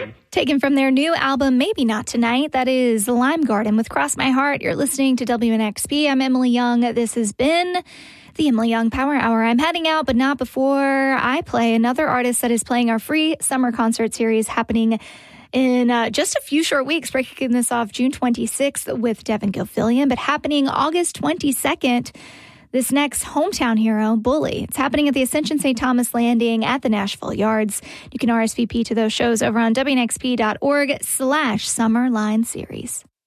Time. Taken from their new album, Maybe Not Tonight. That is Lime Garden with Cross My Heart. You're listening to WNXP. I'm Emily Young. This has been the Emily Young Power Hour. I'm heading out, but not before I play another artist that is playing our free summer concert series happening in just a few short weeks, breaking this off June 26th with Devin Gilfillian, but happening August 22nd. This next hometown hero, Bully. It's happening at the Ascension St. Thomas Landing at the Nashville Yards. You can RSVP to those shows over on WNXP.org/Summerline Series.